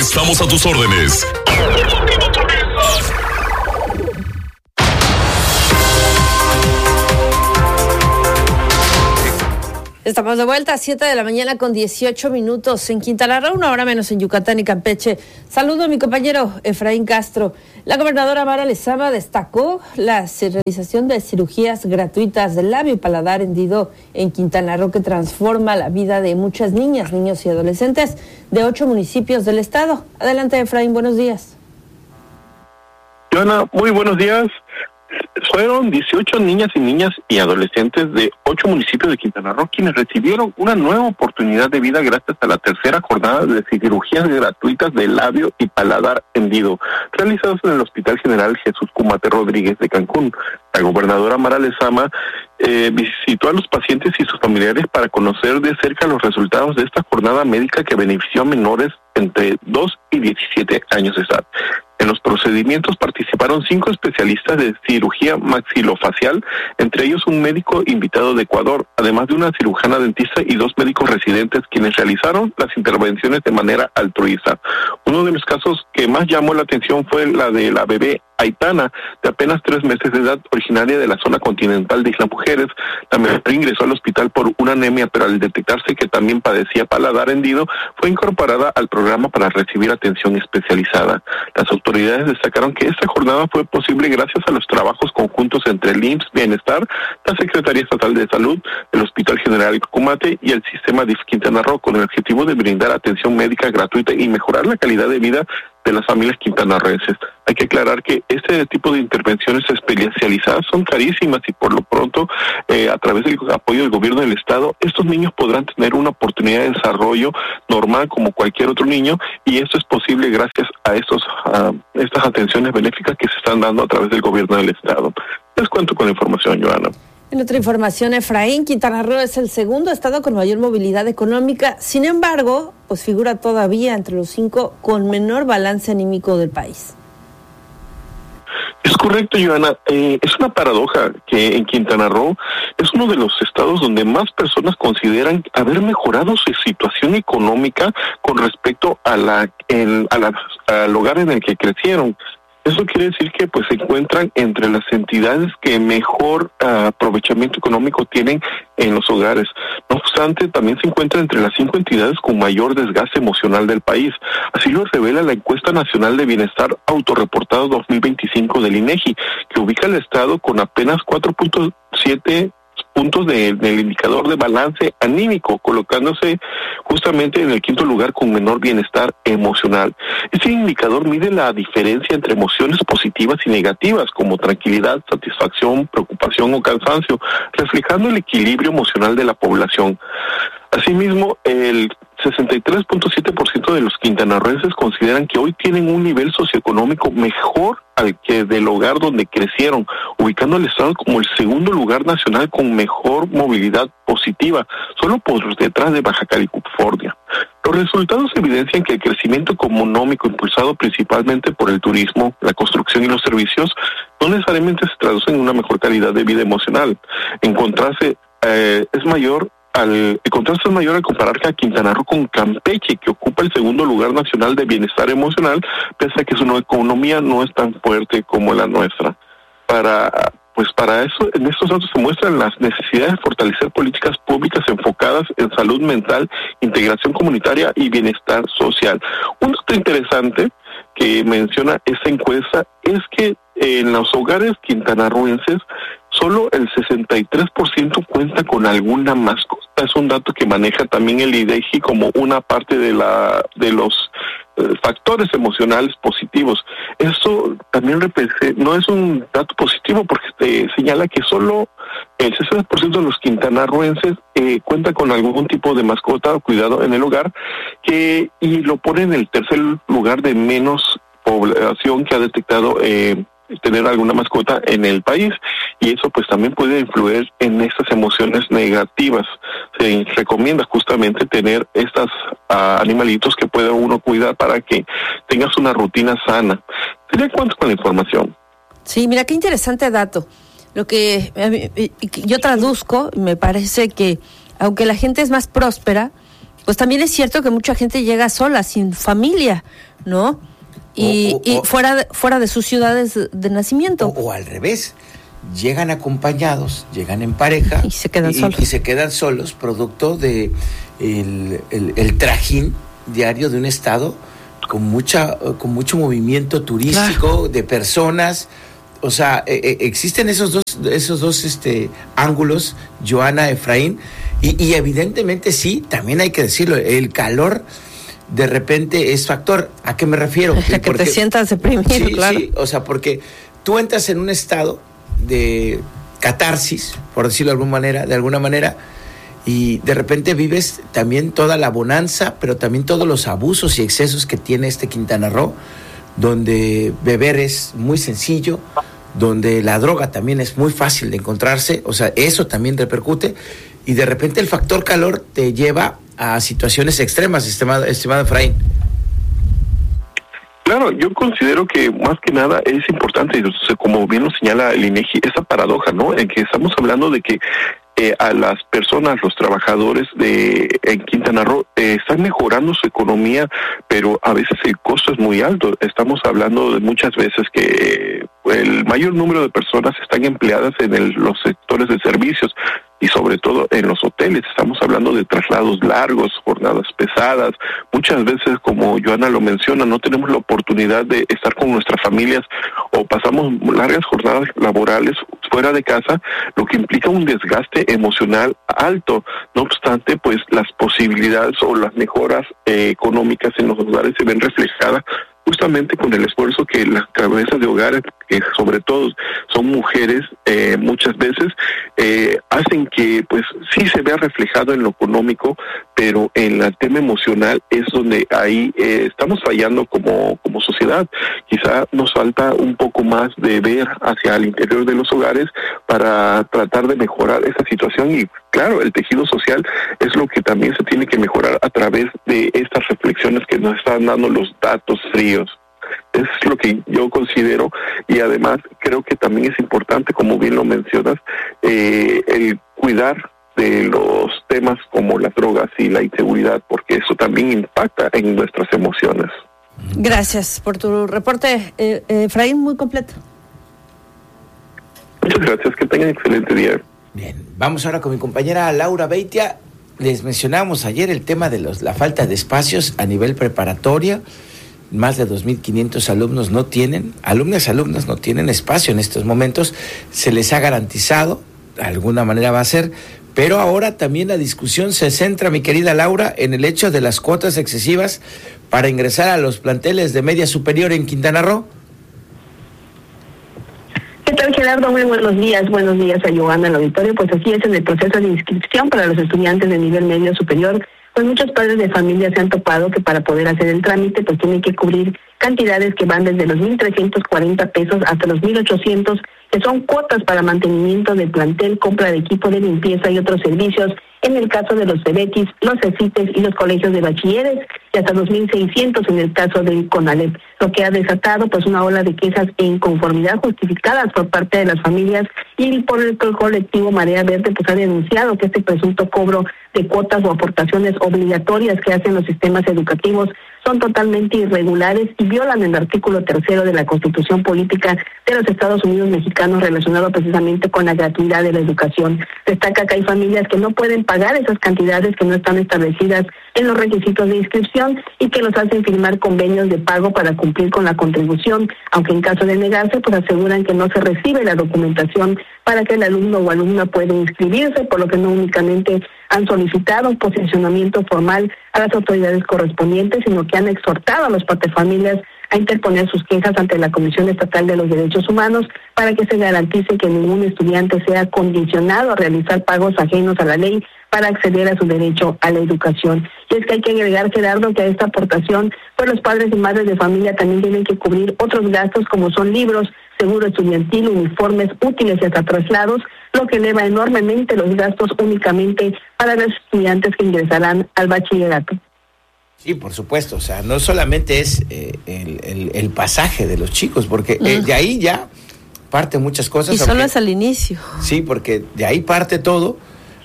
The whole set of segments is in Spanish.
Estamos a tus órdenes. Estamos de vuelta a 7 de la mañana con 18 minutos en Quintana Roo, 1 hora menos en Yucatán y Campeche. Saludo a mi compañero Efraín Castro. La gobernadora Mara Lezama destacó la realización de cirugías gratuitas de labio y paladar hendido en Quintana Roo, que transforma la vida de muchas niñas, niños y adolescentes de 8 municipios del estado. Adelante, Efraín, buenos días. Joana, muy buenos días. Fueron 18 niñas y adolescentes de 8 municipios de Quintana Roo quienes recibieron una nueva oportunidad de vida gracias a la tercera jornada de cirugías gratuitas de labio y paladar hendido, realizadas en el Hospital General Jesús Cumate Rodríguez de Cancún. La gobernadora Mara Lezama visitó a los pacientes y sus familiares para conocer de cerca los resultados de esta jornada médica que benefició a menores entre 2 y 17 años de edad. En los procedimientos participaron 5 especialistas de cirugía maxilofacial, entre ellos un médico invitado de Ecuador, además de una cirujana dentista y 2 médicos residentes quienes realizaron las intervenciones de manera altruista. Uno de los casos que más llamó la atención fue la de la bebé Aitana, de apenas 3 meses de edad, originaria de la zona continental de Isla Mujeres. La mujer ingresó al hospital por una anemia, pero al detectarse que también padecía paladar hendido, fue incorporada al programa para recibir atención especializada. Las autoridades destacaron que esta jornada fue posible gracias a los trabajos conjuntos entre el IMSS Bienestar, la Secretaría Estatal de Salud, el Hospital General Cumate y el Sistema DIF Quintana Roo, con el objetivo de brindar atención médica gratuita y mejorar la calidad de vida de las familias quintanarroenses. Hay que aclarar que este tipo de intervenciones especializadas son carísimas y por lo pronto, a través del apoyo del gobierno del estado, estos niños podrán tener una oportunidad de desarrollo normal como cualquier otro niño, y esto es posible gracias a estas atenciones benéficas que se están dando a través del gobierno del estado. Les cuento con la información, Joana. En otra información, Efraín, Quintana Roo es el segundo estado con mayor movilidad económica. Sin embargo, pues figura todavía entre los 5 con menor balance anímico del país. Es correcto, Joana. Es una paradoja que en Quintana Roo es uno de los estados donde más personas consideran haber mejorado su situación económica con respecto al hogar en el que crecieron. Eso quiere decir que pues se encuentran entre las entidades que mejor aprovechamiento económico tienen en los hogares. No obstante, también se encuentra entre las 5 entidades con mayor desgaste emocional del país. Así lo revela la Encuesta Nacional de Bienestar Autorreportado 2025 del INEGI, que ubica al estado con apenas 4.7 puntos del indicador de balance anímico, colocándose justamente en el 5º lugar con menor bienestar emocional. Este indicador mide la diferencia entre emociones positivas y negativas, como tranquilidad, satisfacción, preocupación o cansancio, reflejando el equilibrio emocional de la población. Asimismo, el 63.7% de los quintanarroenses consideran que hoy tienen un nivel socioeconómico mejor al que del hogar donde crecieron, ubicando al estado como el segundo lugar nacional con mejor movilidad positiva, solo por detrás de Baja California. Los resultados evidencian que el crecimiento económico impulsado principalmente por el turismo, la construcción y los servicios no necesariamente se traduce en una mejor calidad de vida emocional. El contraste es mayor al comparar a Quintana Roo con Campeche, que ocupa el segundo lugar nacional de bienestar emocional, pese a que su economía no es tan fuerte como la nuestra. Para eso, en estos datos se muestran las necesidades de fortalecer políticas públicas enfocadas en salud mental, integración comunitaria y bienestar social. Un dato interesante que menciona esta encuesta es que en los hogares quintanarroenses solo el 63% cuenta con alguna mascota. Es un dato que maneja también el INEGI como una parte de los factores emocionales positivos. Eso también no es un dato positivo porque señala que solo el 60% de los quintanarroenses cuenta con algún tipo de mascota o cuidado en el hogar, y lo pone en el tercer lugar de menos población que ha detectado tener alguna mascota en el país, y eso pues también puede influir en estas emociones negativas. Se recomienda justamente tener estos animalitos que pueda uno cuidar para que tengas una rutina sana. ¿Sería cuánto con la información? Sí, mira qué interesante dato. Lo que yo traduzco, me parece que aunque la gente es más próspera, pues también es cierto que mucha gente llega sola, sin familia, ¿no? Y fuera de sus ciudades de nacimiento. O al revés, llegan acompañados, llegan en pareja y se quedan solos. Y se quedan solos, producto de el trajín diario de un estado con mucho movimiento turístico, de personas. O sea, existen esos dos ángulos, Joana, Efraín, y evidentemente sí, también hay que decirlo, el calor de repente es factor. ¿A qué me refiero? Que te sientas deprimido, sí, claro. Sí, o sea, porque tú entras en un estado de catarsis, por decirlo de alguna manera, y de repente vives también toda la bonanza, pero también todos los abusos y excesos que tiene Quintana Roo, donde beber es muy sencillo, donde la droga también es muy fácil de encontrarse, o sea, eso también repercute, y de repente el factor calor te lleva a situaciones extremas, estimado Efraín. Claro, yo considero que más que nada es importante, como bien lo señala el INEGI, esa paradoja, ¿no? En que estamos hablando de que a las personas, los trabajadores en Quintana Roo están mejorando su economía, pero a veces el costo es muy alto. Estamos hablando de muchas veces que el mayor número de personas están empleadas en los sectores de servicios y sobre todo en los hoteles. Estamos hablando de traslados largos, jornadas pesadas. Muchas veces, como Joana lo menciona, no tenemos la oportunidad de estar con nuestras familias o pasamos largas jornadas laborales fuera de casa, lo que implica un desgaste emocional alto. No obstante, pues las posibilidades o las mejoras económicas en los hogares se ven reflejadas justamente con el esfuerzo que las cabezas de hogares, que sobre todo son mujeres, muchas veces hacen que pues sí se vea reflejado en lo económico, pero en el tema emocional es donde ahí estamos fallando como sociedad. Quizá nos falta un poco más de ver hacia el interior de los hogares para tratar de mejorar esa situación, y claro, el tejido social es lo que también se tiene que mejorar a través de estas reflexiones que nos están dando los datos fríos. Es lo que yo considero, y además creo que también es importante, como bien lo mencionas, el cuidar de los temas como las drogas y la inseguridad, porque eso también impacta en nuestras emociones. Gracias por tu reporte, Efraín, muy completo. Muchas gracias, que tengan excelente día. Bien, vamos ahora con mi compañera Laura Beitia. Les mencionábamos ayer el tema de la falta de espacios a nivel preparatoria. Más de 2.500 alumnas no tienen espacio en estos momentos. Se les ha garantizado, de alguna manera va a ser, pero ahora también la discusión se centra, mi querida Laura, en el hecho de las cuotas excesivas para ingresar a los planteles de media superior en Quintana Roo. ¿Qué tal, Gerardo? Muy buenos días a Joana, al auditorio. Pues así es, en el proceso de inscripción para los estudiantes de nivel medio superior, pues muchos padres de familia se han topado que para poder hacer el trámite pues tienen que cubrir cantidades que van desde los 1,340 pesos hasta los 1,800, que son cuotas para mantenimiento del plantel, compra de equipo de limpieza y otros servicios, en el caso de los CEBETIS, los CECITES y los colegios de bachilleres, y hasta 2,600 en el caso del CONALEP, lo que ha desatado pues una ola de quejas e inconformidad justificadas por parte de las familias, y por el colectivo Marea Verde pues ha denunciado que este presunto cobro de cuotas o aportaciones obligatorias que hacen los sistemas educativos son totalmente irregulares y violan el artículo 3 de la Constitución Política de los Estados Unidos Mexicanos relacionado precisamente con la gratuidad de la educación. Destaca que hay familias que no pueden pagar esas cantidades que no están establecidas en los requisitos de inscripción y que los hacen firmar convenios de pago para cumplir con la contribución, aunque en caso de negarse, pues aseguran que no se recibe la documentación para que el alumno o alumna pueda inscribirse, por lo que no únicamente han solicitado un posicionamiento formal a las autoridades correspondientes, sino que han exhortado a los padres-familias a interponer sus quejas ante la Comisión Estatal de los Derechos Humanos para que se garantice que ningún estudiante sea condicionado a realizar pagos ajenos a la ley para acceder a su derecho a la educación. Y es que hay que agregar, Gerardo, que a esta aportación, pues los padres y madres de familia también tienen que cubrir otros gastos como son libros, seguro estudiantil, uniformes, útiles y hasta traslados, lo que eleva enormemente los gastos únicamente para los estudiantes que ingresarán al bachillerato. Sí, por supuesto, o sea, no solamente es el pasaje de los chicos, porque de ahí ya parte muchas cosas. Y solo es al inicio. Sí, porque de ahí parte todo,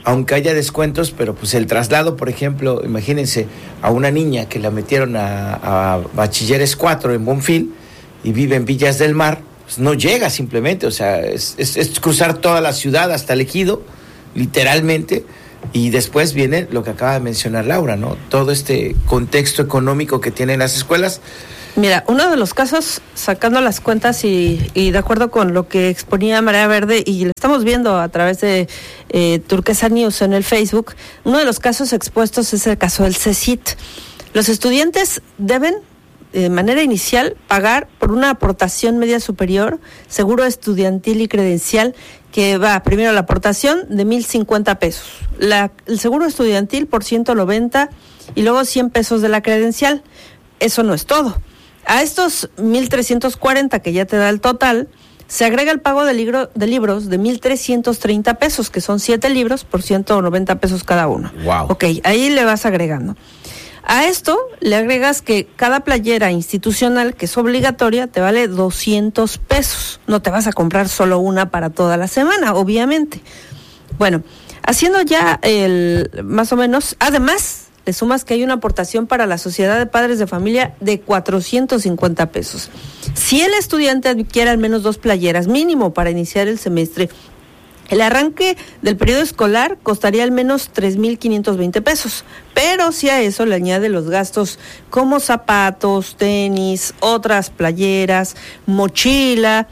aunque haya descuentos, pero pues el traslado, por ejemplo, imagínense a una niña que la metieron a Bachilleres 4 en Bonfil y vive en Villas del Mar, pues no llega simplemente, o sea, es cruzar toda la ciudad hasta el Ejido, literalmente, y después viene lo que acaba de mencionar Laura, ¿no? Todo este contexto económico que tienen las escuelas. Mira, uno de los casos, sacando las cuentas y de acuerdo con lo que exponía Marea Verde, y lo estamos viendo a través de Turquesa News en el Facebook, uno de los casos expuestos es el caso del CECIT. Los estudiantes deben, de manera inicial, pagar por una aportación media superior, seguro estudiantil y credencial, que va primero la aportación de 1,050 pesos, el seguro estudiantil por 190 y luego 100 pesos de la credencial. Eso no es todo. A estos 1,340 que ya te da el total, se agrega el pago de libros de 1,330 pesos, que son 7 libros por 190 pesos cada uno. Wow. Ok, ahí le vas agregando. A esto le agregas que cada playera institucional, que es obligatoria, te vale 200 pesos. No te vas a comprar solo una para toda la semana, obviamente. Bueno, haciendo ya más o menos, además, le sumas que hay una aportación para la Sociedad de Padres de Familia de 450 pesos. Si el estudiante adquiere al menos 2 playeras, mínimo para iniciar el semestre, el arranque del periodo escolar costaría al menos 3,520 pesos, pero si a eso le añade los gastos como zapatos, tenis, otras playeras, mochila,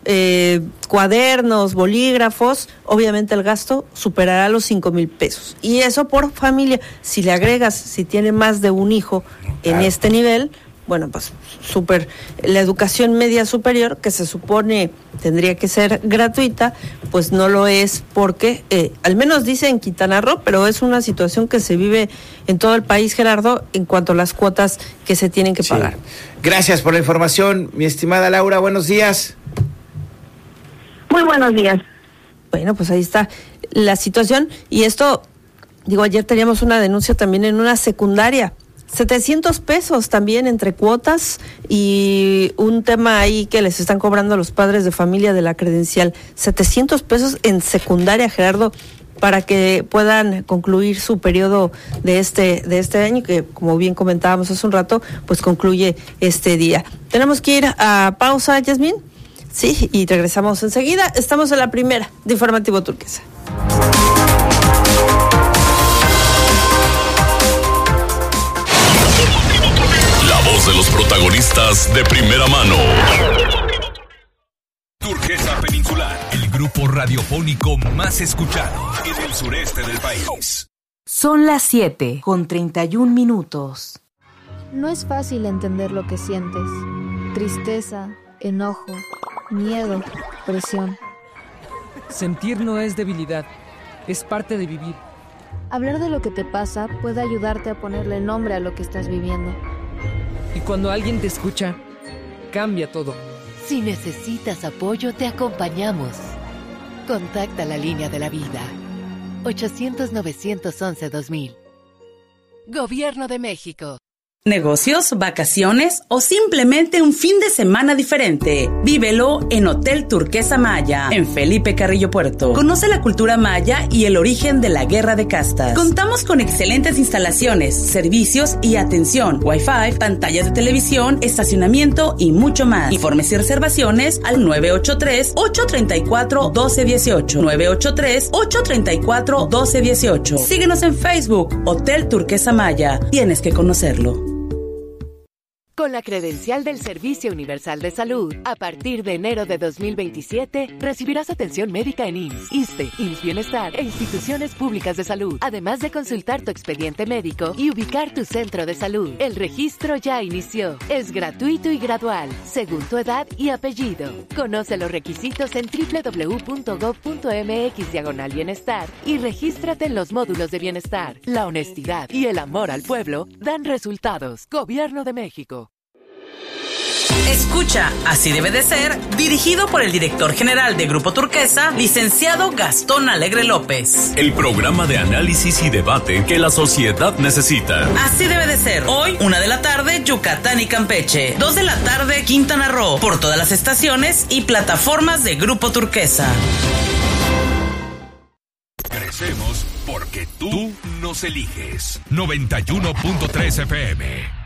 cuadernos, bolígrafos, obviamente el gasto superará los 5,000 pesos. Y eso por familia. Si le agregas, si tiene más de un hijo en este nivel, bueno, pues la educación media superior, que se supone tendría que ser gratuita, pues no lo es porque, al menos dice en Quintana Roo, pero es una situación que se vive en todo el país, Gerardo, en cuanto a las cuotas que se tienen que pagar. Gracias por la información, mi estimada Laura, buenos días. Muy buenos días. Bueno, pues ahí está la situación, y esto, ayer teníamos una denuncia también en una secundaria, 700 pesos también entre cuotas y un tema ahí que les están cobrando a los padres de familia de la credencial, 700 pesos en secundaria, Gerardo, para que puedan concluir su periodo de este año, que como bien comentábamos hace un rato, pues concluye este día. Tenemos que ir a pausa, Yasmín. Sí, y regresamos enseguida. Estamos en la primera de Informativo Turquesa. De los protagonistas de primera mano. Turquesa Peninsular, el grupo radiofónico más escuchado en el sureste del país. Son las 7:31. No es fácil entender lo que sientes. Tristeza, enojo, miedo, presión. Sentir no es debilidad, es parte de vivir. Hablar de lo que te pasa puede ayudarte a ponerle nombre a lo que estás viviendo. Y cuando alguien te escucha, cambia todo. Si necesitas apoyo, te acompañamos. Contacta la línea de la vida. 800-911-2000. Gobierno de México. Negocios, vacaciones o simplemente un fin de semana diferente. Vívelo en Hotel Turquesa Maya, en Felipe Carrillo Puerto. Conoce la cultura maya y el origen de la guerra de castas. Contamos con excelentes instalaciones, servicios y atención, Wi-Fi, pantallas de televisión, estacionamiento y mucho más. Informes y reservaciones al 983-834-1218. 983-834-1218. Síguenos en Facebook, Hotel Turquesa Maya. Tienes que conocerlo. Con la credencial del Servicio Universal de Salud, a partir de enero de 2027, recibirás atención médica en IMSS, ISSSTE, IMSS Bienestar e instituciones públicas de salud, además de consultar tu expediente médico y ubicar tu centro de salud. El registro ya inició. Es gratuito y gradual, según tu edad y apellido. Conoce los requisitos en www.gov.mx/bienestar y regístrate en los módulos de bienestar. La honestidad y el amor al pueblo dan resultados. Gobierno de México. Escucha, Así debe de ser, dirigido por el director general de Grupo Turquesa, licenciado Gastón Alegre López. El programa de análisis y debate que la sociedad necesita. Así debe de ser. Hoy, 1:00 p.m, Yucatán y Campeche. 2:00 p.m, Quintana Roo. Por todas las estaciones y plataformas de Grupo Turquesa. Crecemos Porque tú nos eliges. 91.3 FM.